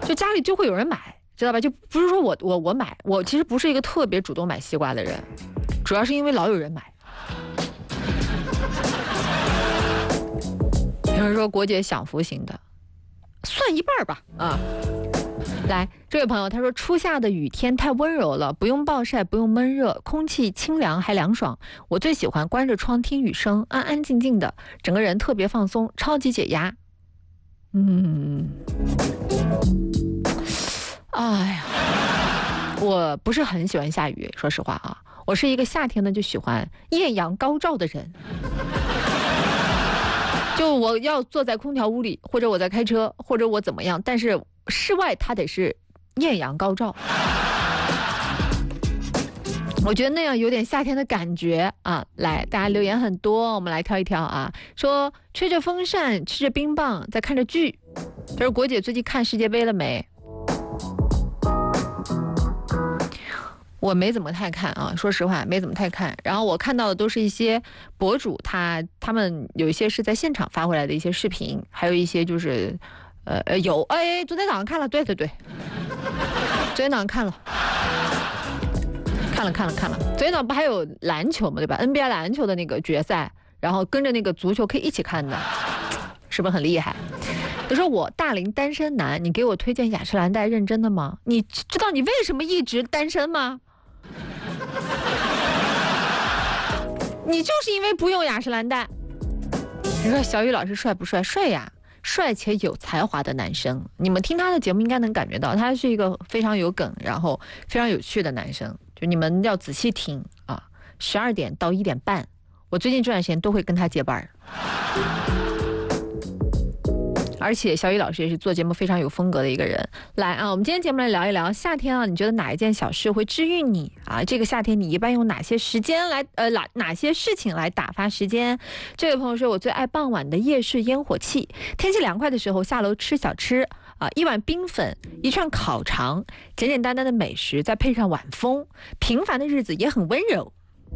就家里就会有人买，知道吧？就不是说我买，我其实不是一个特别主动买西瓜的人，主要是因为老有人买。有人说国姐享福型的，算一半吧啊。来，这位朋友他说，初夏的雨天太温柔了，不用暴晒，不用闷热，空气清凉还凉爽。我最喜欢关着窗听雨声，安安静静的，整个人特别放松，超级解压。哎呀，我不是很喜欢下雨，说实话啊，我是一个夏天呢就喜欢艳阳高照的人。就我要坐在空调屋里，或者我在开车，或者我怎么样，但是室外它得是艳阳高照，我觉得那样有点夏天的感觉啊。来，大家留言很多，我们来挑一挑啊。说吹着风扇，吃着冰棒，在看着剧。他说国姐最近看世界杯了没？我没怎么太看啊，说实话没怎么太看。然后我看到的都是一些博主，他们有一些是在现场发回来的一些视频，还有一些就是昨天早上看了，对，昨天早上看了。昨天早上不还有篮球嘛，对吧 ？NBA 篮球的那个决赛，然后跟着那个足球可以一起看的，是不是很厉害？他说我大龄单身男，你给我推荐雅诗兰黛，认真的吗？你知道你为什么一直单身吗？你就是因为不用雅诗兰黛。你说小雨老师帅不帅？帅呀，帅且有才华的男生。你们听他的节目应该能感觉到，他是一个非常有梗，然后非常有趣的男生。就你们要仔细听啊，12点到1点半，我最近这段时间都会跟他接班。而且小雨老师也是做节目非常有风格的一个人。来啊，我们今天节目来聊一聊夏天啊，你觉得哪一件小事会治愈你啊？这个夏天你一般用哪些时间来哪些事情来打发时间？这位朋友说，我最爱傍晚的夜市烟火气，天气凉快的时候下楼吃小吃啊，一碗冰粉，一串烤肠，简简单单的美食，再配上晚风，平凡的日子也很温柔。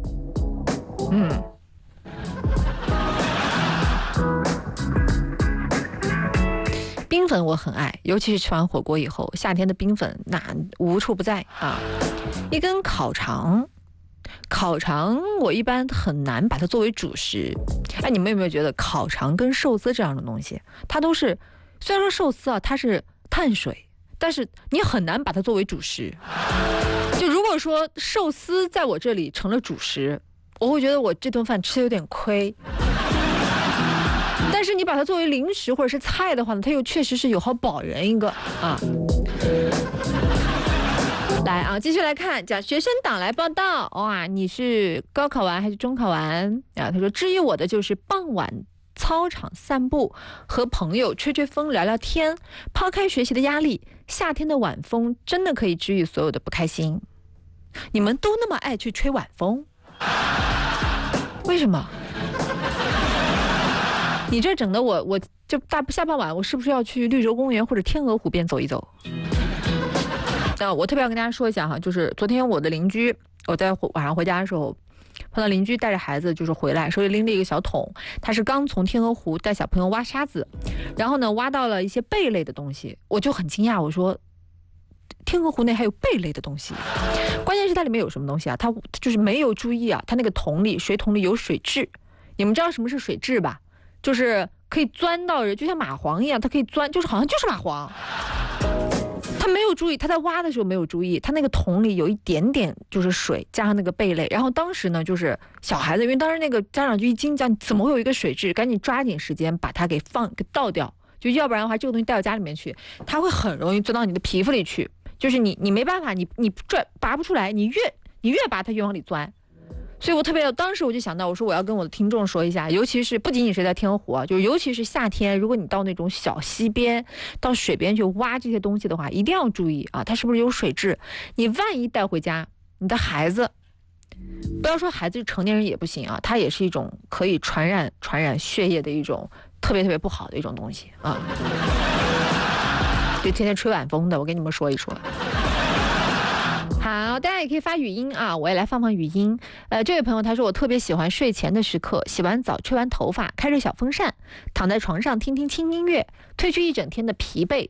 冰粉我很爱，尤其是吃完火锅以后，夏天的冰粉那无处不在啊。一根烤肠我一般很难把它作为主食。哎，你们有没有觉得烤肠跟寿司这样的东西，它都是虽然说寿司啊它是碳水，但是你很难把它作为主食。就如果说寿司在我这里成了主食，我会觉得我这顿饭吃的有点亏。但是你把它作为零食或者是菜的话呢，它又确实是有好饱人一个啊。来啊，继续来看，讲学生党来报道。哇，你是高考完还是中考完啊？他说，治愈我的就是傍晚操场散步，和朋友吹吹风聊聊天，抛开学习的压力，夏天的晚风真的可以治愈所有的不开心。你们都那么爱去吹晚风，为什么？你这整的我就下傍晚，我是不是要去绿洲公园或者天鹅湖边走一走？我特别要跟大家说一下哈，就是昨天我的邻居，我在晚上回家的时候，碰到邻居带着孩子就是回来，手里拎着一个小桶，他是刚从天鹅湖带小朋友挖沙子，然后呢挖到了一些贝类的东西，我就很惊讶，我说天鹅湖内还有贝类的东西，关键是它里面有什么东西啊？他就是没有注意啊，他那个桶里水桶里有水蛭，你们知道什么是水蛭吧？就是可以钻到人，就像蚂蟥一样，它可以钻，就是好像就是蚂蟥。他没有注意，他在挖的时候没有注意，他那个桶里有一点点就是水，加上那个贝类。然后当时呢，就是小孩子，因为当时那个家长就一惊，讲怎么会有一个水蛭，赶紧抓紧时间把它给倒掉，就要不然的话，这个东西带到家里面去，它会很容易钻到你的皮肤里去。就是你没办法，你拔不出来，你越拔它越往里钻。所以我特别当时我就想到，我说我要跟我的听众说一下，尤其是不仅仅是在天鹅湖啊，就是尤其是夏天，如果你到那种小溪边、到水边去挖这些东西的话，一定要注意啊，它是不是有水蛭？你万一带回家，你的孩子，不要说孩子，成年人也不行啊，它也是一种可以传染血液的一种特别不好的一种东西啊。就天天吹晚风的，我跟你们说一说。好，大家也可以发语音啊，我也来放语音。这位朋友他说，我特别喜欢睡前的时刻，洗完澡吹完头发，开着小风扇，躺在床上听轻音乐，褪去一整天的疲惫，